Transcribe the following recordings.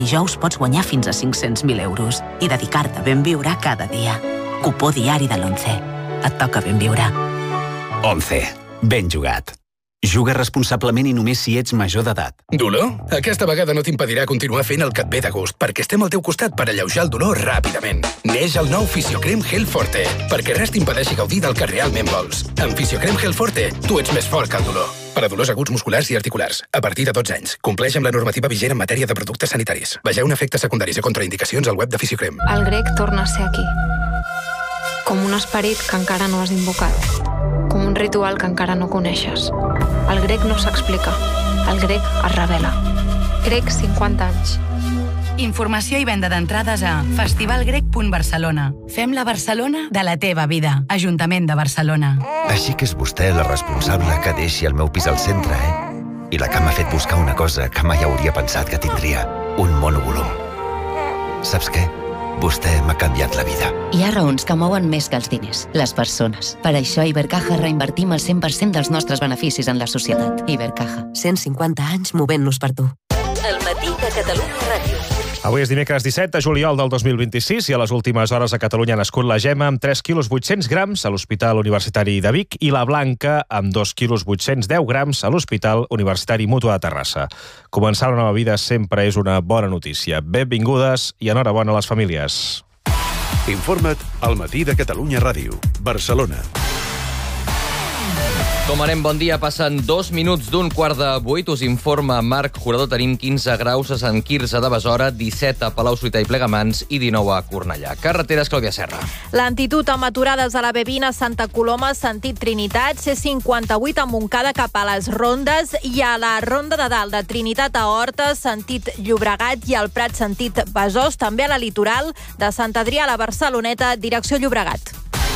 Dijous pots guanyar fins a 500.000 euros i dedicar-te a ben viure cada dia. Cupó diari de l'11. Et toca ben viure. 11. Ben jugat. Juga responsablement i només si ets major d'edat. Dolor? Aquesta vegada no t'impedirà continuar fent el que et ve de gust, perquè estem al teu costat per alleujar el dolor ràpidament. Neix el nou Fisiocrem Gel Forte, perquè res t'impedeixi gaudir del que realment vols. Amb Fisiocrem Gel Forte, tu ets més fort que el dolor. Per a dolors aguts musculars i articulars, a partir de 12 anys. Compleix amb la normativa vigent en matèria de productes sanitaris. Vegeu efectes secundaris i contraindicacions al web de Fisiocrem. El grec torna a ser aquí. Com un esperit que encara no has invocat. Com un ritual que encara no coneixes. El grec no s'explica. El grec es revela. Grec 50 anys. Informació i venda d'entrades a festivalgrec.barcelona. Fem la Barcelona de la teva vida. Ajuntament de Barcelona. Així que és vostè la responsable que deixi el meu pis al centre, I la que m'ha fet buscar una cosa que mai hauria pensat que tindria. Un monovolum. Saps què? Vostè m'ha canviat la vida. Hi ha raons que mouen més que els diners, les persones. Per això a Ibercaja reinvertim el 100% dels nostres beneficis en la societat. Ibercaja. 150 anys movent-nos per tu. El matí de Catalunya Ràdio. Avui és dimecres 17 de juliol del 2026 i a les últimes hores a Catalunya ha nascut la Gemma amb 3 quilos 800 grams a l'Hospital Universitari de Vic i la Blanca amb 2 quilos 810 grams a l'Hospital Universitari Mútua de Terrassa. Començar una nova vida sempre és una bona notícia. Benvingudes i enhorabona a les famílies. Informa't al matí de Catalunya Ràdio. Barcelona. Com anem, bon dia. Passen 2 minuts d'un quart de 8. Us informa Marc Jurador. Tenim 15 graus a Sant Quirze de Besora, 17 a Palau-solità i Plegamans i 19 a Cornellà. Carreteres, Clàudia Serra. Lentitud amb aturades a la B20 a Santa Coloma, sentit Trinitat, C58 a Montcada cap a les Rondes i a la Ronda de Dalt de Trinitat a Horta, sentit Llobregat i al Prat, sentit Besòs, també a la Litoral de Sant Adrià a la Barceloneta, direcció Llobregat.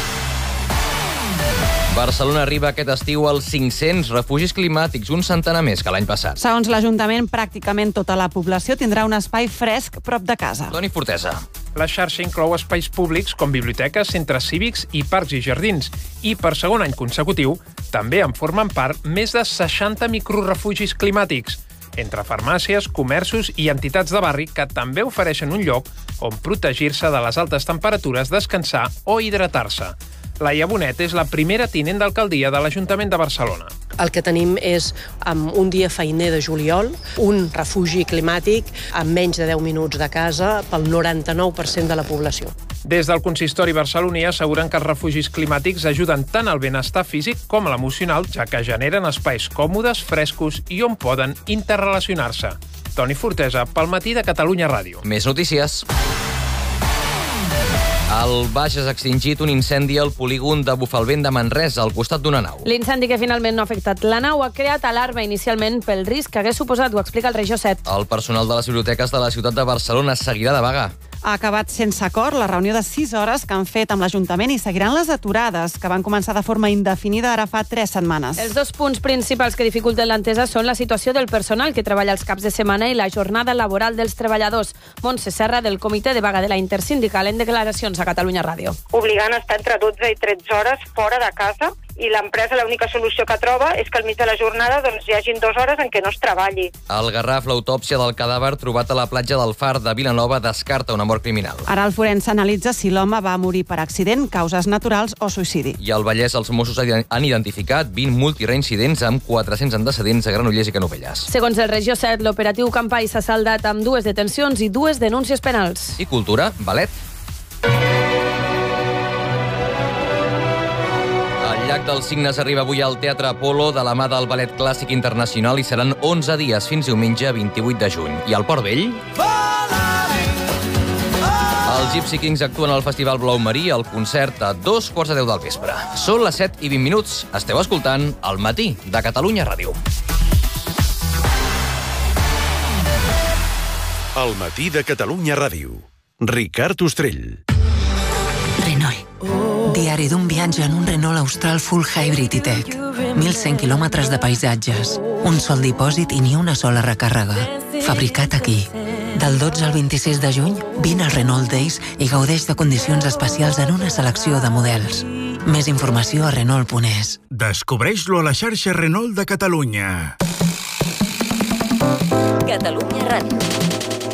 Barcelona arriba aquest estiu als 500 refugis climàtics, un centenar més que l'any passat. Segons l'Ajuntament, pràcticament tota la població tindrà un espai fresc prop de casa. Toni Fortesa. La xarxa inclou espais públics com biblioteques, centres cívics i parcs i jardins. I per segon any consecutiu també en formen part més de 60 microrefugis climàtics, entre farmàcies, comerços i entitats de barri que també ofereixen un lloc on protegir-se de les altes temperatures, descansar o hidratar-se. Laia Bonet és la primera tinent d'alcaldia de l'Ajuntament de Barcelona. El que tenim és, amb un dia feiner de juliol, un refugi climàtic amb menys de 10 minuts de casa pel 99% de la població. Des del consistori barceloní asseguren que els refugis climàtics ajuden tant al benestar físic com a l'emocional, ja que generen espais còmodes, frescos i on poden interrelacionar-se. Toni Fortesa, pel matí de Catalunya Ràdio. Més notícies. Al Bages ha extingit un incendi al polígon de Bufalvent de Manresa, al costat d'una nau. L'incendi que finalment no ha afectat la nau ha creat alarma inicialment pel risc que hagués suposat, ho explica el Regió 7. El personal de les biblioteques de la ciutat de Barcelona seguirà de vaga. Ha acabat sense acord la reunió de 6 hores que han fet amb l'Ajuntament i seguiran les aturades, que van començar de forma indefinida ara fa 3 setmanes. Els dos punts principals que dificulten l'entesa són la situació del personal que treballa els caps de setmana i la jornada laboral dels treballadors. Montse Serra, del Comitè de Vaga de la Intersindical, en declaracions a Catalunya Ràdio. Obligant a estar entre 12 i 13 hores fora de casa, i l'empresa l'única solució que troba és que al mig de la jornada hi hagin 2 hores en què no es treballi. Al Garraf, l'autòpsia del cadàver trobat a la platja del Far de Vilanova descarta una mort criminal. Ara el forense analitza si l'home va morir per accident, causes naturals o suïcidi. I al Vallès, els Mossos han identificat 20 multireincidents amb 400 antecedents a Granollers i Canovelles. Segons el Regió 7, l'operatiu Campai s'ha saldat amb 2 detencions i 2 denúncies penals. I cultura, ballet. El Llac dels Cignes arriba avui al Teatre Apolo de la mà del Ballet Clàssic Internacional i seran 11 dies fins diumenge 28 de juny. I al Port Vell? Els Gypsy Kings actuen al Festival Blau Marí al concert a 2:45 del vespre. Són les 7:20. Esteu escoltant El matí de Catalunya Ràdio. El matí de Catalunya Ràdio. Ricard Ostrell. Renault. Diari d'un viatge en un Renault Austral Full Hybrid i-Tech. 1.100 quilòmetres de paisatges, un sol dipòsit i ni una sola recàrrega. Fabricat aquí. Del 12 al 26 de juny, vine al Renault Days i gaudeix de condicions especials en una selecció de models. Més informació a Renault.es. Descobreix-lo a la xarxa Renault de Catalunya. Catalunya Ràdio.